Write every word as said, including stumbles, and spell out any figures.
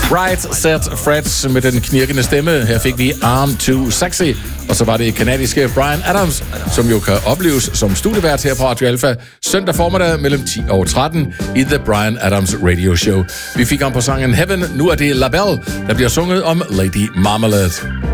Right Set Fred med den knirkende stemme. Her fik vi Arm Too Sexy. Og så var det kanadiske Bryan Adams, som jo kan opleves som studievært her på Radio Alpha søndag formiddag mellem ti og tretten i The Bryan Adams Radio Show. Vi fik ham på sangen Heaven. Nu er det La Belle, der bliver sunget om Lady Marmalade.